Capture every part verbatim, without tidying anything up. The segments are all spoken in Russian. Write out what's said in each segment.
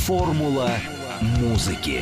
Формула музыки.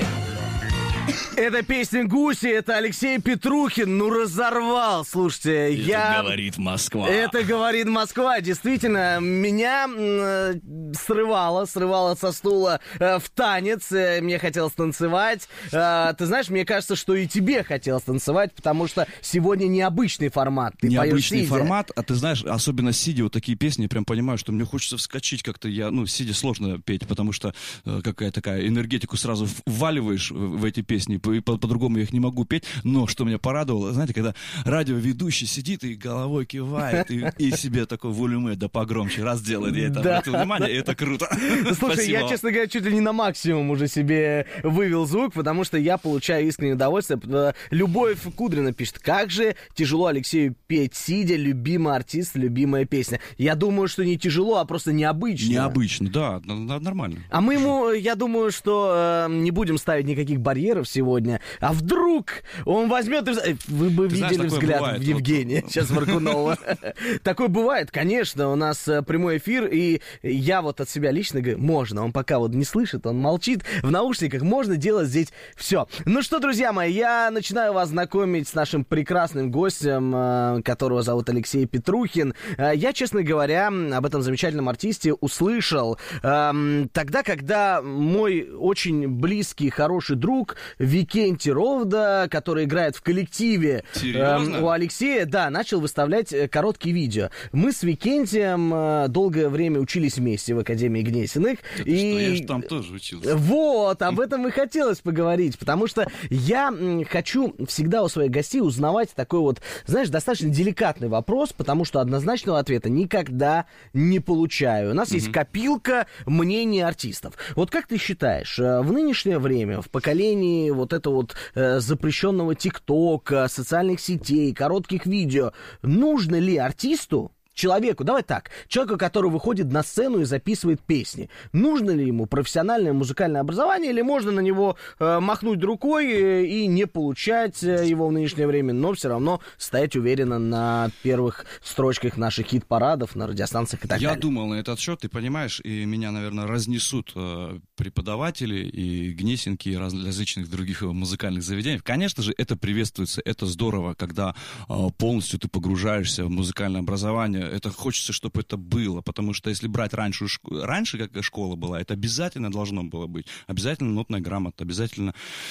Это песня «Гуси», это Алексей Петрухин, ну разорвал, слушайте. Это я... говорит Москва. Это говорит Москва, действительно, меня э, срывало, срывало со стула э, в танец, э, мне хотелось танцевать. Э, ты знаешь, мне кажется, что и тебе хотелось танцевать, потому что сегодня необычный формат. Ты Необычный поешь формат, а ты знаешь, особенно сидя, вот такие песни, я прям понимаю, что мне хочется вскочить как-то, я, ну, сидя сложно петь, потому что э, какая такая энергетику сразу вваливаешь в, в эти песни. Песни, по- по-другому я их не могу петь, но что меня порадовало, знаете, когда радиоведущий сидит и головой кивает, и, и себе такой волюме, да погромче, раз делает, я это Да. обратил внимание, и это круто. Слушай, Спасибо я, вам. честно говоря, чуть ли не на максимум уже себе вывел звук, потому что я получаю искреннее удовольствие. Любовь Кудрина пишет: как же тяжело Алексею петь сидя, любимый артист, любимая песня. Я думаю, что не тяжело, а просто необычно. Необычно, да, н- н- нормально. А мы ему, я думаю, что э, не будем ставить никаких барьеров сегодня. А вдруг он возьмет и... вз- Вы бы Ты знаешь, видели такое взгляд бывает, в Евгения, вот. сейчас Варкунова. Такое бывает, конечно. У нас э, прямой эфир, и я вот от себя лично говорю, можно. Он пока вот не слышит, он молчит в наушниках. Можно делать здесь все. Ну что, друзья мои, я начинаю вас знакомить с нашим прекрасным гостем, э, которого зовут Алексей Петрухин. Э, Я, честно говоря, об этом замечательном артисте услышал эм, тогда, когда мой очень близкий, хороший друг Викентий Ровда, который играет в коллективе Серьезно? эм, у Алексея, да, начал выставлять э, короткие видео. Мы с Викентием э, долгое время учились вместе в Академии Гнесиных. Это что, я же там тоже учился. Вот, об этом и хотелось поговорить, потому что я м, хочу всегда у своих гостей узнавать такой вот, знаешь, достаточно деликатный вопрос, потому что однозначного ответа никогда не получаю. У нас есть копилка мнений артистов. Вот как ты считаешь, э, в нынешнее время, в поколении вот этого вот э, запрещенного ТикТока, социальных сетей, коротких видео, нужно ли артисту, человеку, давай так, человеку, который выходит на сцену и записывает песни, нужно ли ему профессиональное музыкальное образование, или можно на него э, махнуть рукой э, и не получать э, его в нынешнее время, но все равно стоять уверенно на первых строчках наших хит-парадов, на радиостанциях и так Я далее? думал на этот счет, ты понимаешь, и меня, наверное, разнесут э, преподаватели и Гнесинки, и различных других музыкальных заведений. Конечно же, это приветствуется, это здорово, когда э, полностью ты погружаешься в музыкальное образование. Это хочется, чтобы это было, потому что если брать раньше, раньше как школа была, это обязательно должно было быть. Обязательно нотная грамота, обязательно...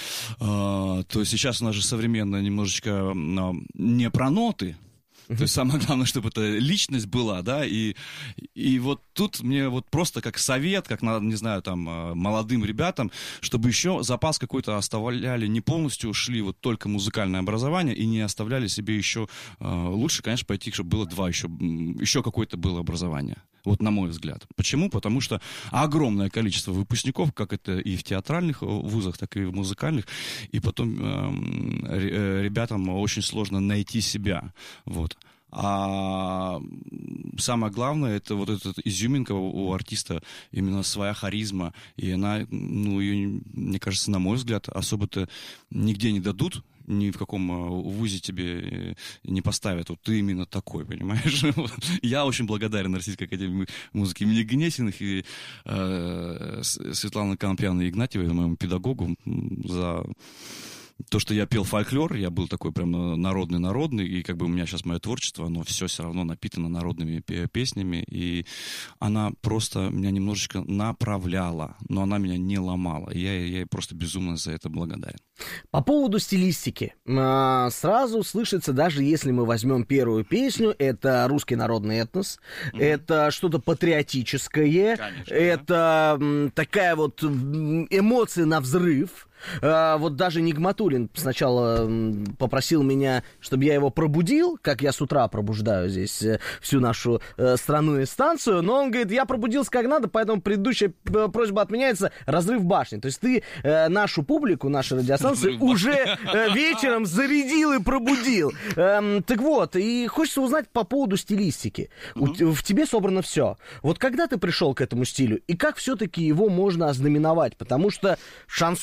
Э, то сейчас у нас же современно немножечко э, не про ноты. То есть самое главное, чтобы эта личность была, да, и, и вот тут мне вот просто как совет, как, не знаю, там, молодым ребятам, чтобы еще запас какой-то оставляли, не полностью ушли вот только музыкальное образование и не оставляли себе еще, лучше, конечно, пойти, чтобы было два еще, еще какое-то было образование. Вот на мой взгляд. Почему? Потому что огромное количество выпускников, как это и в театральных вузах, так и в музыкальных, и потом э, ребятам очень сложно найти себя. Вот. А самое главное, это вот эта изюминка у артиста, именно своя харизма, и она, ну, ее, мне кажется, на мой взгляд, особо-то нигде не дадут, ни в каком вузе тебе не поставят. Вот ты именно такой, понимаешь? Я очень благодарен Российской академии музыки имени Гнесиных и э, Светлане Конопьяновне Игнатьевой, моему педагогу, за то, что я пел фольклор. Я был такой прям народный-народный, и как бы у меня сейчас мое творчество, оно все все равно напитано народными песнями, и она просто меня немножечко направляла, но она меня не ломала. И я, я ей просто безумно за это благодарен. По поводу стилистики. Сразу слышится, даже если мы возьмем первую песню, это русский народный этнос, mm-hmm. это что-то патриотическое, конечно, это да. такая вот эмоция на взрыв. Вот даже Нигматуллин сначала попросил меня, чтобы я его пробудил, как я с утра пробуждаю здесь всю нашу страну и станцию, но он говорит, я пробудился как надо, поэтому предыдущая просьба отменяется, разрыв башни. То есть ты нашу публику, наши радиостанции уже вечером зарядил и пробудил. Так вот, и хочется узнать по поводу стилистики. Uh-huh. В тебе собрано все. Вот когда ты пришел к этому стилю, и как все-таки его можно ознаменовать? Потому что шансон,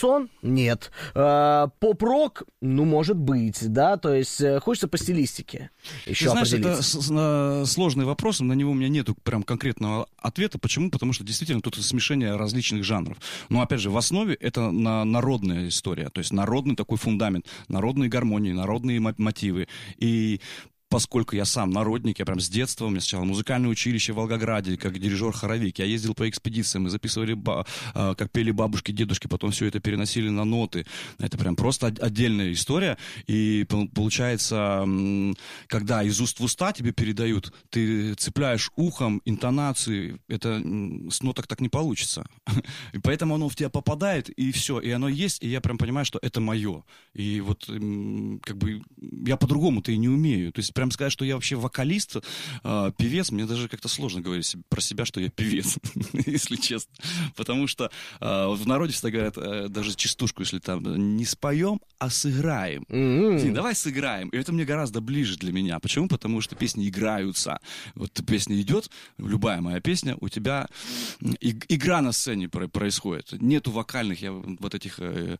Нет. Э, поп-рок, ну, может быть, да, то есть э, хочется по стилистике еще Ты знаешь, определиться. это с- с- сложный вопрос, на него у меня нету прям конкретного ответа. Почему? Потому что действительно тут смешение различных жанров. Но опять же, в основе это на- народная история, то есть народный такой фундамент, народные гармонии, народные мо- мотивы. И поскольку я сам народник, я прям с детства, у меня сначала музыкальное училище в Волгограде, как дирижер-хоровик, я ездил по экспедициям, мы записывали, ба- а, как пели бабушки, дедушки, потом все это переносили на ноты. Это прям просто от- отдельная история. И пол- получается, м, когда из уст в уста тебе передают, ты цепляешь ухом интонации, это м, с ноток так не получится. И поэтому оно в тебя попадает, и все, и оно есть, и я прям понимаю, что это мое. И вот м, как бы я по-другому-то и не умею. То есть прям сказать, что я вообще вокалист, э, певец, мне даже как-то сложно говорить себе- про себя, что я певец, если честно. Потому что э, вот в народе всегда говорят, э, даже частушку, если там не споем, а сыграем. М-м. Тин, давай сыграем. И это мне гораздо ближе для меня. Почему? Потому что песни играются. Вот песня идет, любая моя песня, у тебя м, и- игра на сцене про- происходит. Нету вокальных, я вот этих... э,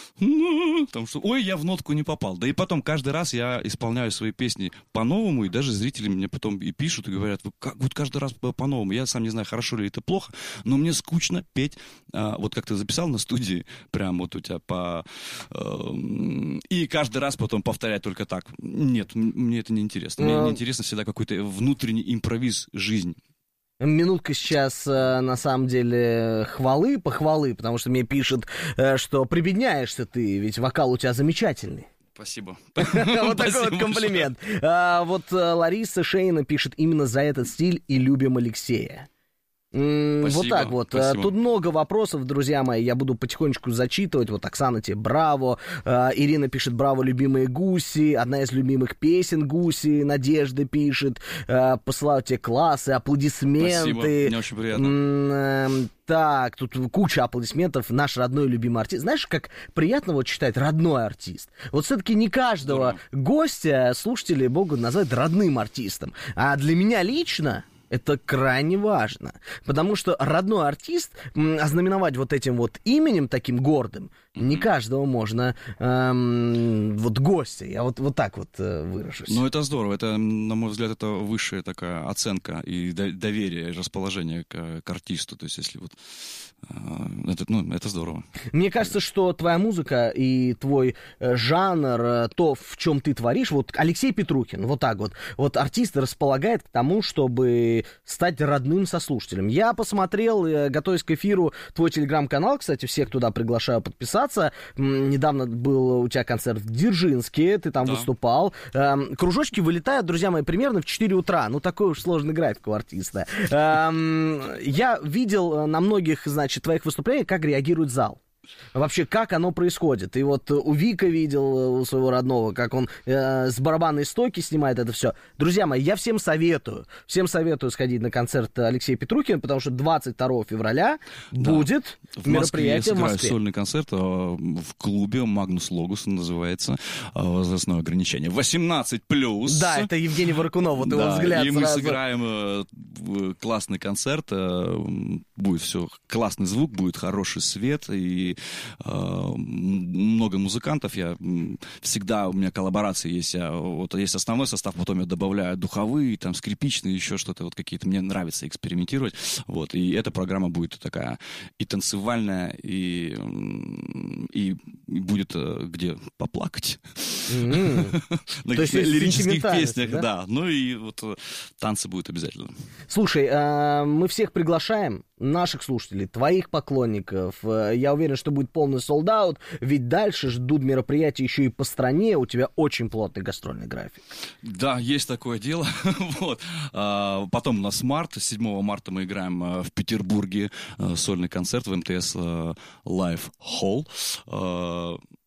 там, что, ой, я в нотку не попал. Да и потом каждый раз я исполняю свои песни по-новому, и даже зрители мне потом и пишут, и говорят, «Вы как, вот каждый раз по- по-новому. Я сам не знаю, хорошо ли это плохо, но мне скучно петь, а, вот как ты записал на студии, прям вот у тебя по... эм, и каждый раз потом повторять только так. Нет, м- мне это не интересно. Мне Ну, интересно всегда какой-то внутренний импровиз, жизнь. Минутка сейчас, э, на самом деле, хвалы, похвалы, потому что мне пишут, э, что прибедняешься ты, ведь вокал у тебя замечательный. Спасибо. Вот такой вот комплимент. А, Вот э, Лариса Шейна пишет именно за этот стиль и любим Алексея. М, Вот Спасибо, так вот. спасибо. А, Тут много вопросов, друзья мои. Я буду потихонечку зачитывать. Вот Оксана тебе браво. А, Ирина пишет браво, любимые гуси. Одна из любимых песен гуси. Надежда пишет. А, Посылаю тебе классы, аплодисменты. Спасибо, мне очень приятно. М, эм, Так, тут куча аплодисментов. Наш родной любимый артист. Знаешь, как приятно вот читать родной артист. Вот все-таки не каждого гостя слушатели могут назвать родным артистом. А для меня лично это крайне важно, потому что родной артист м, ознаменовать вот этим вот именем таким гордым, не каждого можно эм, вот гостя, я вот, вот так вот э, выражусь. Ну, это здорово. Это, на мой взгляд, это высшая такая оценка и до- доверие, и расположение к, к артисту. То есть, если вот... э, Это, ну, это здорово. Мне кажется, что твоя музыка и твой э, жанр, э, то, в чем ты творишь, вот Алексей Петрухин, вот так вот, вот артист располагает к тому, чтобы стать родным со слушателем. Я посмотрел, э, готовясь к эфиру, твой телеграм-канал, кстати, всех туда приглашаю подписаться. М, Недавно был у тебя концерт в Дзержинске, ты там Да. выступал. Эм, Кружочки вылетают, друзья мои, примерно в четыре утра. Ну, такой уж сложный график у артиста. Эм, Я видел э, на многих, значит, твоих выступлениях, как реагирует зал. Вообще, как оно происходит. И вот э, у Вика видел, э, у своего родного, как он э, с барабанной стойки снимает это все. Друзья мои, я всем советую, всем советую сходить на концерт Алексея Петрухина, потому что двадцать второго февраля Да. будет В Москве я мероприятие в сыграю Москве. сольный концерт э, в клубе Магнус Логус, он называется, э, возрастное ограничение восемнадцать плюс. Да, это Евгений Варкунов, вот его Да, взгляд и мы сразу. сыграем э, в- классный концерт, э, м, будет все, классный звук, будет хороший свет, и э, м, много музыкантов, я м, всегда, у меня коллаборации есть, я, вот есть основной состав, потом я добавляю духовые, там, скрипичные, еще что-то, вот какие-то, мне нравится экспериментировать, вот, и эта программа будет такая и танцевальная, и, м, и будет э, где поплакать. М. На То есть каких-то есть лирических сентиментальность, песнях, да? да. Ну и вот э, танцы будут обязательно. Слушай, э, мы всех приглашаем, наших слушателей, твоих поклонников. Э, Я уверен, что будет полный солд-аут, ведь дальше ждут мероприятия еще и по стране. У тебя очень плотный гастрольный график. Да, есть такое дело. Вот. А, потом у нас март, седьмого марта мы играем э, в Петербурге э, сольный концерт в МТС э, Live Hall. Э,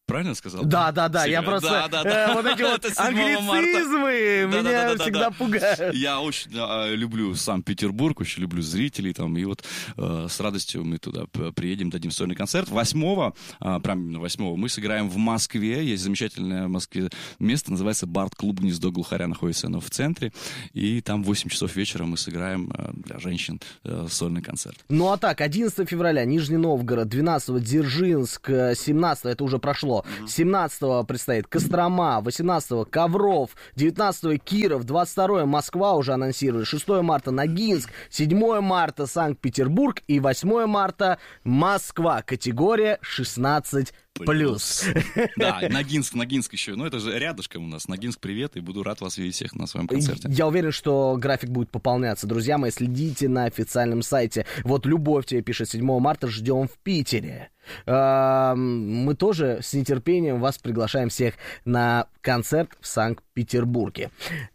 правильно сказал? Да, да, да, я просто... Да, да, да. Э, вот эти вот англицизмы меня всегда пугают. Я очень э, люблю Санкт-Петербург, очень люблю зрителей там, и вот э, с радостью мы туда приедем, дадим сольный концерт. Восьмого, э, прям именно восьмого, мы сыграем в Москве. Есть замечательное в Москве место, называется Бард-клуб «Гнездо глухаря», находится оно в центре. И там в восемь часов вечера мы сыграем э, для женщин э, сольный концерт. Ну а так, одиннадцатого февраля Нижний Новгород, двенадцатого Дзержинск, семнадцатого это уже прошло, семнадцатого предстоит Кострома, восемнадцатого Ковров, девятнадцатого Киров, двадцать второго Москва уже анонсировали, шестого марта Ногинск, седьмого марта Санкт-Петербург и восьмого марта Москва, категория шестнадцать плюс. Да, Ногинск, Ногинск еще. Ну, это же рядышком у нас. Ногинск, привет, и буду рад вас видеть всех на своем концерте. Я уверен, что график будет пополняться. Друзья мои, следите на официальном сайте. Вот Любовь тебе пишет, седьмого марта ждем в Питере. Мы тоже с нетерпением вас приглашаем всех на концерт в Санкт-Петербурге.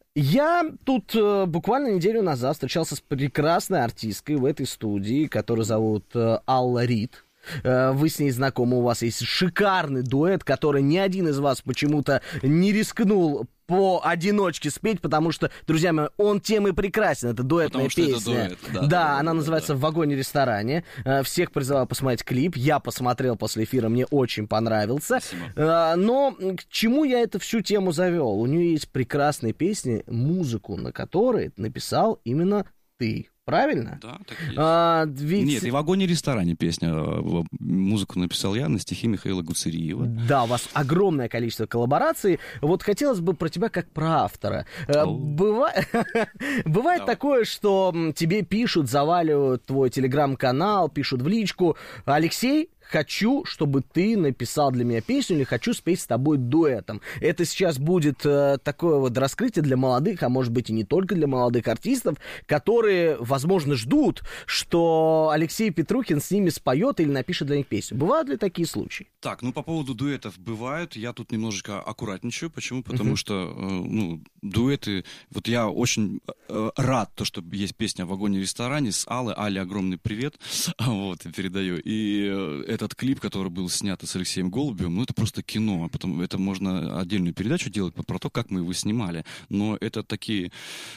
Я тут э, буквально неделю назад встречался с прекрасной артисткой в этой студии, которую зовут э, Алла Рид. Вы с ней знакомы, у вас есть шикарный дуэт, который ни один из вас почему-то не рискнул поодиночке спеть, потому что, друзья мои, он тем и прекрасен, это дуэтная песня. Это дуэт, да, да, да, она да, называется да. «В вагоне-ресторане». Всех призываю посмотреть клип, я посмотрел после эфира, мне очень понравился. Спасибо. Но к чему я эту всю тему завел? У нее есть прекрасные песни, музыку на которые написал именно ты. Правильно? Да, так и есть. А, ведь... Нет, и в «Вагоне-ресторане» песня. Музыку написал я на стихи Михаила Гуцериева. Да, у вас огромное количество коллабораций. Вот хотелось бы про тебя как про автора. Oh. Быва... Бывает Давай. такое, что тебе пишут, заваливают твой телеграм-канал, пишут в личку: Алексей, хочу, чтобы ты написал для меня песню, или хочу спеть с тобой дуэтом. Это сейчас будет э, такое вот раскрытие для молодых, а может быть и не только для молодых артистов, которые, возможно, ждут, что Алексей Петрухин с ними споет или напишет для них песню. Бывают ли такие случаи? Так, ну по поводу дуэтов бывают. Я тут немножечко аккуратничаю. Почему? Потому uh-huh. что, э, ну, дуэты... Вот я очень э, рад, то, что есть песня «В вагоне-ресторане» с Аллой. Алле огромный привет. Вот, передаю. И э, этот клип, который был снят с Алексеем Голубевым, ну, это просто кино. Потом, это можно отдельную передачу делать про то, как мы его снимали. Но это такие...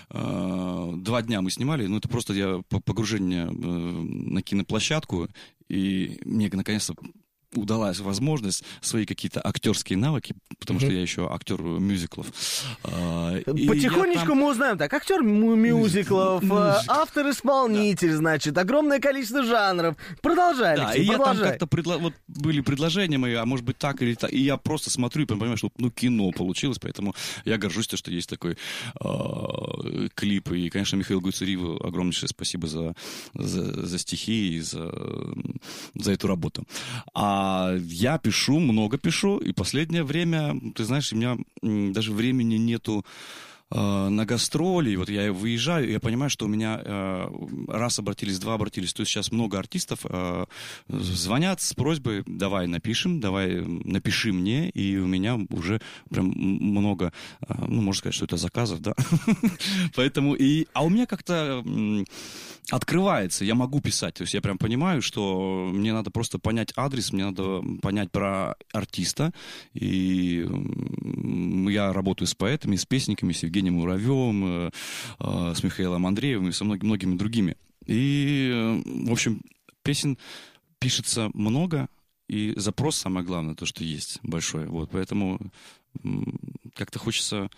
Э, два дня мы снимали. Ну, это просто я погружение э, на киноплощадку. И мне, наконец-то, удалась возможность свои какие-то актерские навыки, потому mm-hmm. что я еще актер мюзиклов. Потихонечку там... мы узнаем, так, актер мюзиклов, автор-исполнитель, да. значит, огромное количество жанров. Продолжай, да, Алексей, и продолжай. Я там как-то предла... вот были предложения мои, а может быть так или так, и я просто смотрю и понимаю, что ну кино получилось, поэтому я горжусь, что есть такой э, клип, и, конечно, Михаилу Гуцериеву огромнейшее спасибо за, за, за стихи и за, за эту работу. А я пишу, много пишу, и последнее время, ты знаешь, у меня даже времени нету э, на гастроли. Вот я выезжаю, и я понимаю, что у меня э, раз обратились, два обратились. То есть сейчас много артистов э, звонят с просьбой: давай напишем, давай напиши мне, и у меня уже прям много, э, ну, можно сказать, что это заказов, да. Поэтому и... А у меня как-то... открывается, я могу писать, то есть я прям понимаю, что мне надо просто понять адрес, мне надо понять про артиста, и я работаю с поэтами, с песниками, с Евгением Муравьевым, с Михаилом Андреевым и со многими, многими другими. И, в общем, песен пишется много, и запрос, самое главное, то, что есть большой, вот, поэтому как-то хочется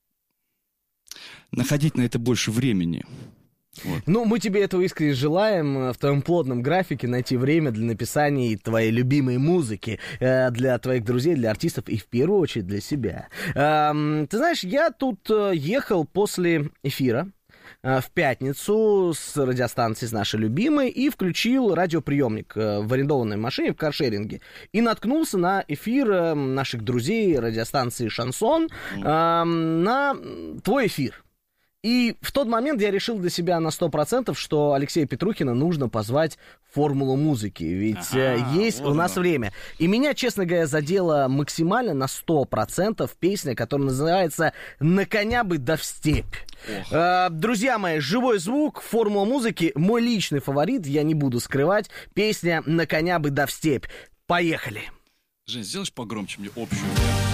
находить на это больше времени. Вот. Ну, мы тебе этого искренне желаем, в твоем плотном графике найти время для написания твоей любимой музыки, для твоих друзей, для артистов и, в первую очередь, для себя. Ты знаешь, я тут ехал после эфира в пятницу с радиостанции с нашей любимой и включил радиоприемник в арендованной машине в каршеринге и наткнулся на эфир наших друзей радиостанции «Шансон», на твой эфир. И в тот момент я решил для себя на сто процентов, что Алексея Петрухина нужно позвать в «Формулу музыки», ведь ага, есть вот у нас оно. время. И меня, честно говоря, задело максимально на сто процентов песня, которая называется «На коня бы да в степь». Э, друзья мои, живой звук, «Формула музыки», мой личный фаворит, я не буду скрывать, песня «На коня бы да в степь». Поехали! Жень, сделаешь погромче мне общую?